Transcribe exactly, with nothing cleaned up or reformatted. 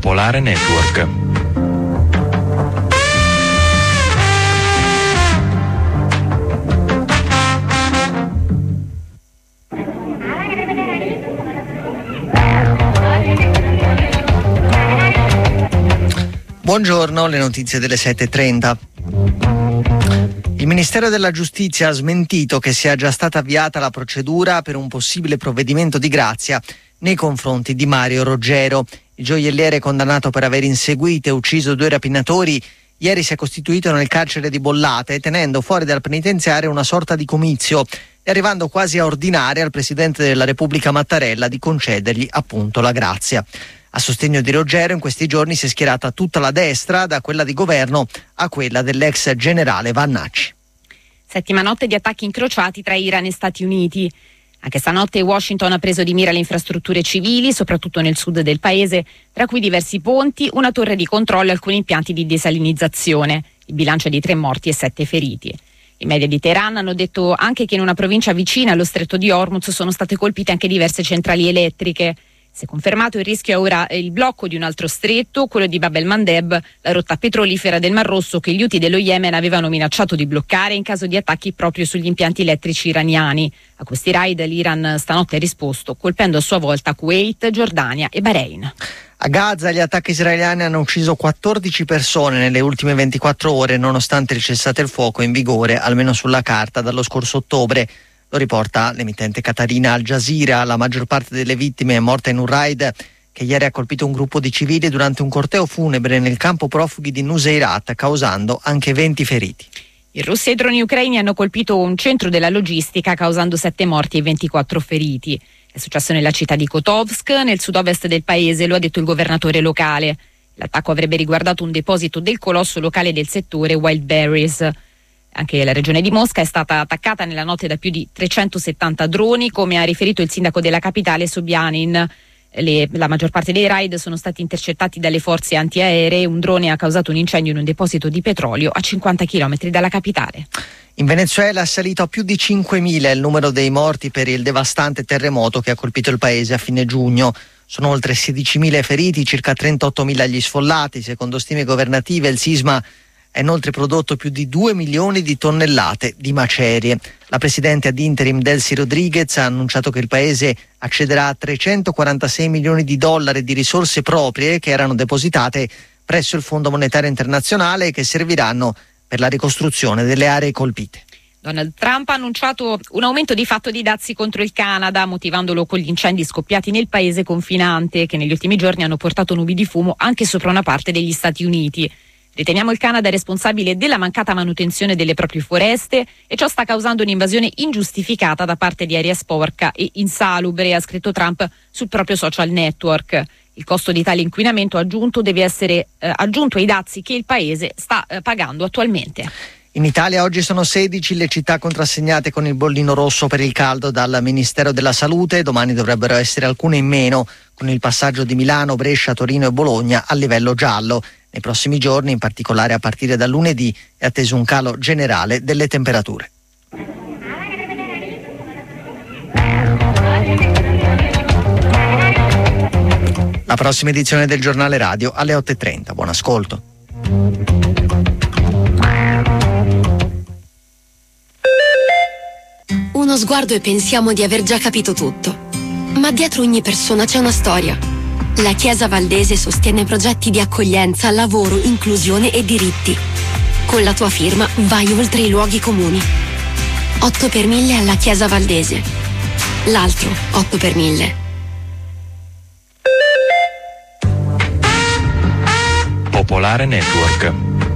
Popolare Network. Buongiorno, le notizie delle sette e trenta. Il Ministero della Giustizia ha smentito che sia già stata avviata la procedura per un possibile provvedimento di grazia nei confronti di Mario Roggero. Il gioielliere condannato per aver inseguito e ucciso due rapinatori ieri si è costituito nel carcere di Bollate, tenendo fuori dal penitenziario una sorta di comizio e arrivando quasi a ordinare al Presidente della Repubblica Mattarella di concedergli appunto la grazia. A sostegno di Roggero in questi giorni si è schierata tutta la destra, da quella di governo a quella dell'ex generale Vannacci. Settima notte di attacchi incrociati tra Iran e Stati Uniti. Anche stanotte Washington ha preso di mira le infrastrutture civili, soprattutto nel sud del paese, tra cui diversi ponti, una torre di controllo e alcuni impianti di desalinizzazione. Il bilancio è di tre morti e sette feriti. I media di Teheran hanno detto anche che in una provincia vicina allo stretto di Hormuz sono state colpite anche diverse centrali elettriche. Se confermato, il rischio è ora il blocco di un altro stretto, quello di Bab el-Mandeb, la rotta petrolifera del Mar Rosso che gli Houthi dello Yemen avevano minacciato di bloccare in caso di attacchi proprio sugli impianti elettrici iraniani. A questi raid l'Iran stanotte ha risposto, colpendo a sua volta Kuwait, Giordania e Bahrain. A Gaza gli attacchi israeliani hanno ucciso quattordici persone nelle ultime ventiquattro ore, nonostante il cessate il fuoco in vigore, almeno sulla carta, dallo scorso ottobre. Lo riporta l'emittente qatarina Al Jazeera. La maggior parte delle vittime è morta in un raid che ieri ha colpito un gruppo di civili durante un corteo funebre nel campo profughi di Nuseirat, causando anche venti feriti. I russi e i droni ucraini hanno colpito un centro della logistica, causando sette morti e ventiquattro feriti. È successo nella città di Kotovsk, nel sud-ovest del paese, lo ha detto il governatore locale. L'attacco avrebbe riguardato un deposito del colosso locale del settore Wildberries. Anche la regione di Mosca è stata attaccata nella notte da più di trecentosettanta droni, come ha riferito il sindaco della capitale Sobyanin. Le, la maggior parte dei raid sono stati intercettati dalle forze antiaeree. Un drone ha causato un incendio in un deposito di petrolio a cinquanta chilometri dalla capitale. In Venezuela è salito a più di cinquemila il numero dei morti per il devastante terremoto che ha colpito il paese a fine giugno. Sono oltre sedicimila i feriti, circa trentottomila gli sfollati. Secondo stime governative il sisma ha inoltre prodotto più di due milioni di tonnellate di macerie. La presidente ad interim Delcy Rodriguez ha annunciato che il paese accederà a trecentoquarantasei milioni di dollari di risorse proprie che erano depositate presso il Fondo Monetario Internazionale e che serviranno per la ricostruzione delle aree colpite. Donald Trump ha annunciato un aumento di fatto di dazi contro il Canada, motivandolo con gli incendi scoppiati nel paese confinante, che negli ultimi giorni hanno portato nubi di fumo anche sopra una parte degli Stati Uniti. Riteniamo il Canada responsabile della mancata manutenzione delle proprie foreste e ciò sta causando un'invasione ingiustificata da parte di aria sporca e insalubre, ha scritto Trump sul proprio social network. Il costo di tale inquinamento aggiunto deve essere eh, aggiunto ai dazi che il paese sta eh, pagando attualmente. In Italia oggi sono sedici le città contrassegnate con il bollino rosso per il caldo dal Ministero della Salute. Domani dovrebbero essere alcune in meno, con il passaggio di Milano, Brescia, Torino e Bologna a livello giallo. Nei prossimi giorni, in particolare a partire da lunedì, è atteso un calo generale delle temperature. La prossima edizione del giornale radio alle otto e trenta. Buon ascolto. Uno sguardo e pensiamo di aver già capito tutto. Ma dietro ogni persona c'è una storia. La Chiesa Valdese sostiene progetti di accoglienza, lavoro, inclusione e diritti. Con la tua firma vai oltre i luoghi comuni. otto per mille alla Chiesa Valdese. L'altro otto per mille. Popolare Network.